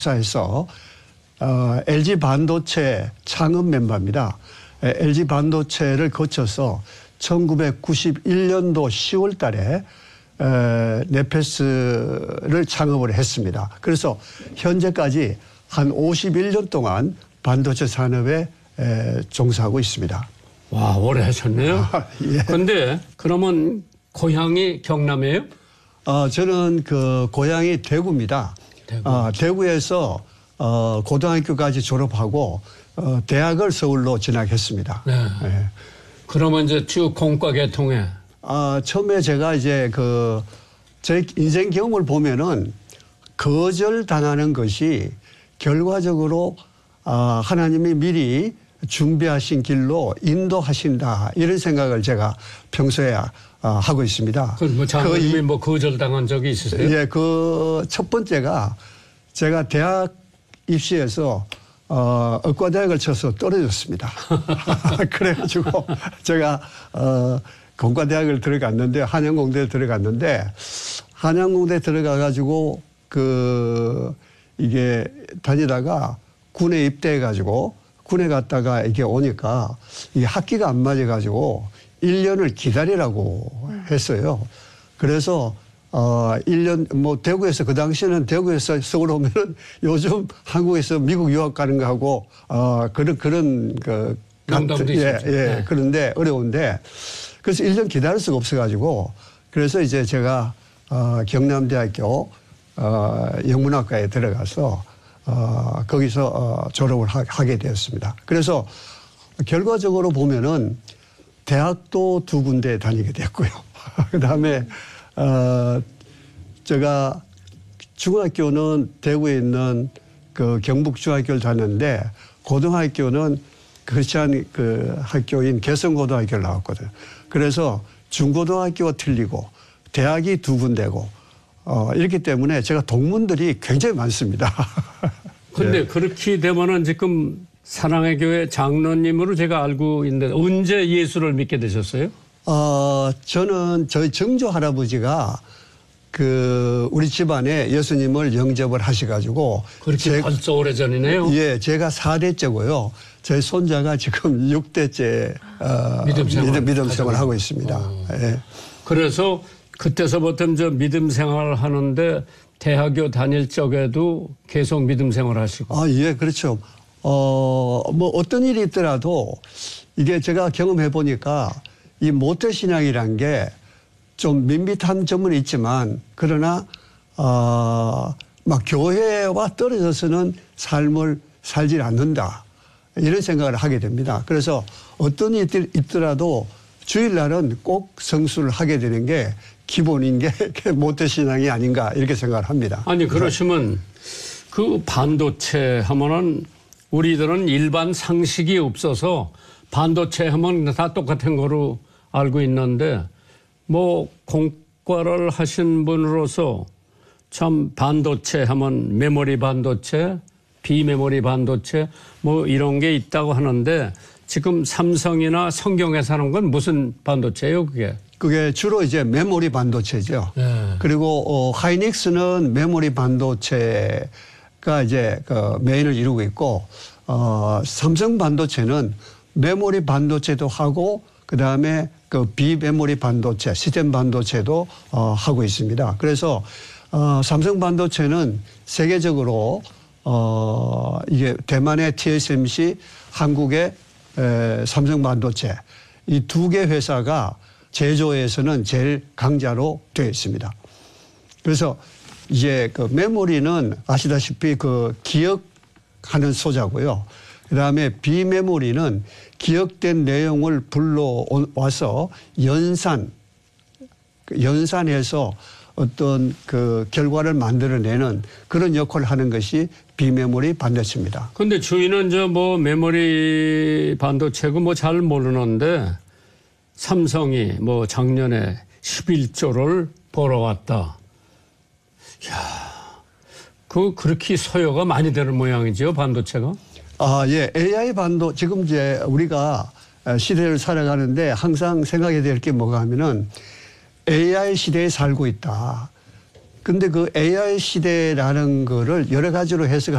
사에서 LG 반도체 창업 멤버입니다. LG 반도체를 거쳐서 1991년도 10월 달에 네페스를 창업을 했습니다. 그래서 현재까지 한 51년 동안 반도체 산업에 종사하고 있습니다. 와, 오래 하셨네요. 그런데 예. 그러면 고향이 경남이에요? 저는 그 고향이 대구입니다. 대구에서 고등학교까지 졸업하고 대학을 서울로 진학했습니다. 네. 네. 그러면 이제 쭉 공과 계통에. 처음에 제가 이제 제 인생 경험을 보면은 거절당하는 것이 결과적으로 하나님이 미리 준비하신 길로 인도하신다, 이런 생각을 제가 평소에 하고 있습니다. 뭐 장로님이 뭐 거절당한 적이 있으세요? 예, 첫 번째가 제가 대학 입시에서 의과대학을 쳐서 떨어졌습니다. 그래가지고 제가 공과대학을 들어갔는데, 한양공대에 들어갔는데, 한양공대 들어가가지고 이게 다니다가 군에 입대해가지고 군에 갔다가 이렇게 오니까 이게 학기가 안 맞아가지고 1년을 기다리라고 했어요. 그래서 1년 대구에서, 그 당시에는 대구에서 서울 오면은 요즘 한국에서 미국 유학 가는 거하고 그런 농담도 있었죠. 네. 그런데 어려운데, 그래서 1년 기다릴 수가 없어가지고, 그래서 이제 제가 경남대학교 영문학과에 들어가서 거기서 졸업을 하게 되었습니다. 그래서 결과적으로 보면은 대학도 2군데 다니게 됐고요. 그다음에 제가 중학교는 대구에 있는 경북중학교를 다녔는데, 고등학교는 크리스찬 학교인 개성고등학교를 나왔거든요. 그래서 중고등학교가 틀리고 대학이 2군데고 이렇기 때문에 제가 동문들이 굉장히 많습니다. 그런데 예. 그렇게 되면은 지금 사랑의 교회 장로님으로 제가 알고 있는데, 언제 예수를 믿게 되셨어요? 저는 저희 정조 할아버지가 우리 집안에 예수님을 영접을 하셔가지고. 그렇게 벌써 오래전이네요. 예, 제가 4대째고요. 저희 손자가 지금 6대째 믿음 생활을 하고 있습니다. 예. 그래서 그때서부터 믿음 생활을 하는데, 대학교 다닐 적에도 계속 믿음 생활 하시고. 예, 그렇죠. 어떤 일이 있더라도 이게 제가 경험해 보니까 이 모태신앙이란 게 좀 밋밋한 점은 있지만, 그러나 막 교회와 떨어져서는 삶을 살지 않는다, 이런 생각을 하게 됩니다. 그래서 어떤 일이 있더라도 주일날은 꼭 성수를 하게 되는 게 기본인 게 모태신앙이 아닌가, 이렇게 생각을 합니다. 아니, 그러시면 그 반도체 하면은 우리들은 일반 상식이 없어서 반도체 하면 다 똑같은 거로 알고 있는데, 공과를 하신 분으로서 참 반도체 하면 메모리 반도체, 비메모리 반도체 이런 게 있다고 하는데, 지금 삼성이나 성경에서 하는 건 무슨 반도체예요, 그게? 그게 주로 이제 메모리 반도체죠. 네. 그리고 하이닉스는 메모리 반도체가 이제 메인을 이루고 있고, 삼성 반도체는 메모리 반도체도 하고, 그 다음에 비메모리 반도체, 시스템 반도체도 하고 있습니다. 그래서 삼성 반도체는 세계적으로 이게 대만의 TSMC, 한국의 삼성 반도체, 이 2개 회사가 제조에서는 제일 강자로 되어 있습니다. 그래서 이제 메모리는 아시다시피 기억하는 소자고요. 그 다음에 비메모리는 기억된 내용을 불러와서 연산해서 어떤 결과를 만들어내는 그런 역할을 하는 것이 비메모리 반도체입니다. 근데 주인은 메모리 반도체고 잘 모르는데, 삼성이 작년에 11조를 벌어왔다. 이야, 그렇게 소요가 많이 되는 모양이죠, 반도체가? 예. AI 지금 이제 우리가 시대를 살아가는데 항상 생각해야 될 게 뭐가 하면은 AI 시대에 살고 있다. 근데 그 AI 시대라는 거를 여러 가지로 해석을